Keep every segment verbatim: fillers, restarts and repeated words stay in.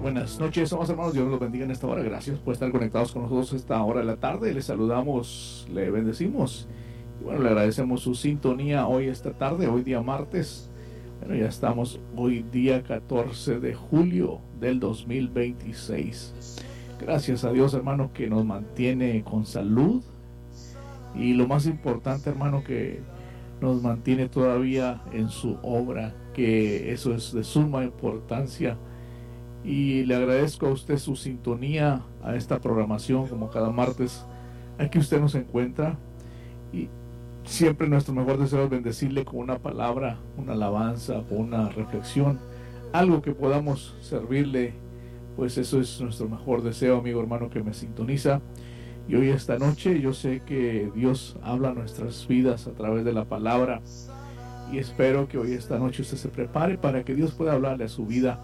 buenas noches, somos hermanos, Dios los bendiga en esta hora. Gracias por estar conectados con nosotros esta hora de la tarde. Les saludamos, le bendecimos y bueno, le agradecemos su sintonía hoy esta tarde, hoy día martes. Bueno, ya estamos hoy día catorce de julio del dos mil veintiséis. Gracias a Dios, hermano, que nos mantiene con salud y lo más importante, hermano, que nos mantiene todavía en su obra, que eso es de suma importancia. Y le agradezco a usted su sintonía a esta programación, como cada martes aquí usted nos encuentra, y siempre nuestro mejor deseo es bendecirle con una palabra, una alabanza, una reflexión, algo que podamos servirle. Pues eso es nuestro mejor deseo, amigo hermano que me sintoniza. Y hoy esta noche yo sé que Dios habla a nuestras vidas a través de la palabra, y espero que hoy esta noche usted se prepare para que Dios pueda hablarle a su vida.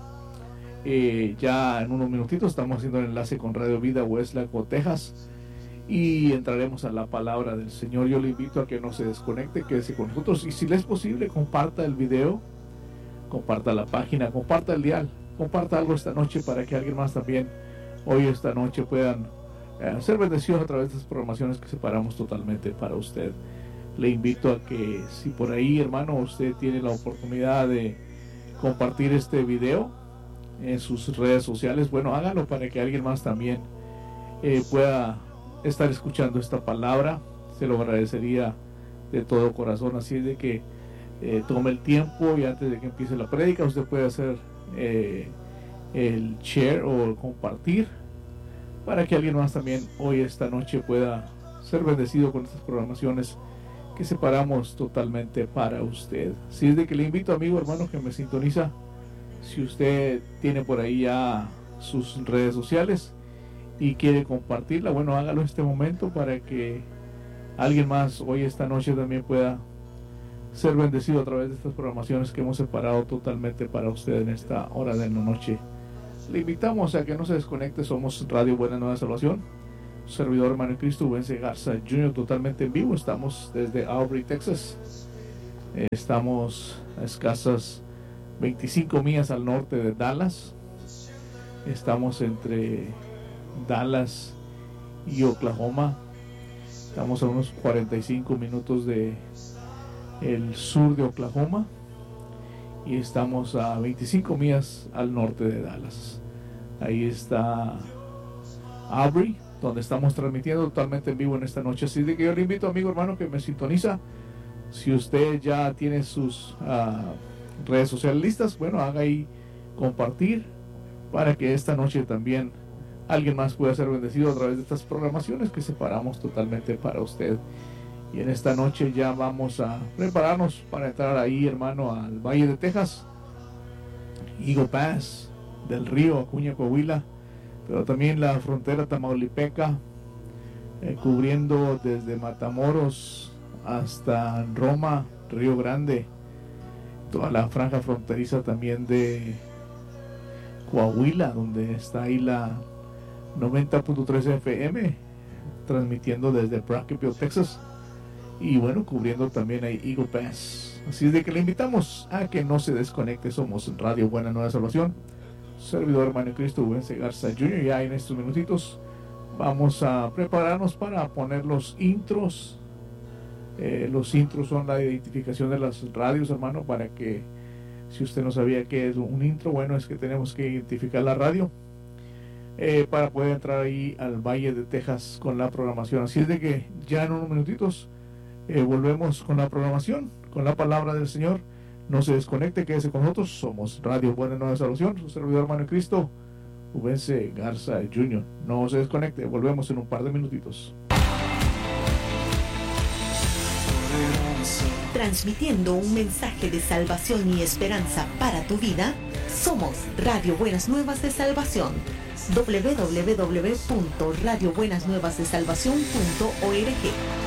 Eh, ya en unos minutitos estamos haciendo el enlace con Radio Vida Westlaco, Texas, y entraremos a la palabra del Señor. Yo le invito a que no se desconecte, quédese con nosotros, y si le es posible, comparta el video, comparta la página, comparta el dial, comparta algo esta noche para que alguien más también hoy esta noche puedan eh, ser bendecidos a través de estas programaciones que separamos totalmente para usted. Le invito a que, si por ahí, hermano, usted tiene la oportunidad de compartir este video en sus redes sociales, bueno, hágalo para que alguien más también eh, pueda estar escuchando esta palabra. Se lo agradecería de todo corazón. Así es de que eh, tome el tiempo, y antes de que empiece la prédica usted puede hacer eh, el share o compartir para que alguien más también hoy esta noche pueda ser bendecido con estas programaciones que separamos totalmente para usted. Así es de que le invito, amigo hermano que me sintoniza, si usted tiene por ahí ya sus redes sociales y quiere compartirla, bueno, hágalo en este momento para que alguien más hoy esta noche también pueda ser bendecido a través de estas programaciones que hemos separado totalmente para usted en esta hora de la noche. Le invitamos a que no se desconecte. Somos Radio Buena Nueva Salvación, servidor hermano en Cristo Ubense Garza junior, totalmente en vivo. Estamos desde Aubrey, Texas. Estamos a escasas veinticinco millas al norte de Dallas. Estamos entre Dallas y Oklahoma. Estamos a unos cuarenta y cinco minutos de el sur de Oklahoma, y estamos a veinticinco millas al norte de Dallas. Ahí está Aubrey, donde estamos transmitiendo totalmente en vivo en esta noche. Así de que yo le invito, amigo hermano que me sintoniza, si usted ya tiene sus uh, redes sociales listas, bueno, haga ahí compartir para que esta noche también alguien más pueda ser bendecido a través de estas programaciones que separamos totalmente para usted. Y en esta noche ya vamos a prepararnos para entrar ahí, hermano, al Valle de Texas, Eagle Pass, del río Acuña, Coahuila, pero también la frontera tamaulipeca, eh, cubriendo desde Matamoros hasta Roma, Río Grande, toda la franja fronteriza también de Coahuila, donde está ahí la noventa punto tres F M, transmitiendo desde Brackettville, Texas, y bueno, cubriendo también ahí Eagle Pass. Así es de que le invitamos a que no se desconecte. Somos Radio Buena Nueva Salvación, servidor hermano en Cristo Ubense Garza junior Ya en estos minutitos vamos a prepararnos para poner los intros. Eh, los intros son la identificación de las radios, hermano, para que, si usted no sabía qué es un intro, bueno, es que tenemos que identificar la radio eh, para poder entrar ahí al Valle de Texas con la programación. Así es de que ya en unos minutitos eh, volvemos con la programación, con la palabra del Señor. No se desconecte, quédese con nosotros. Somos Radio Buena Nueva Salvación, su servidor hermano en Cristo Ubense Garza junior No se desconecte, volvemos en un par de minutitos. Transmitiendo un mensaje de salvación y esperanza para tu vida, somos Radio Buenas Nuevas de Salvación. doble u doble u doble u punto radio buenas nuevas de salvación punto org.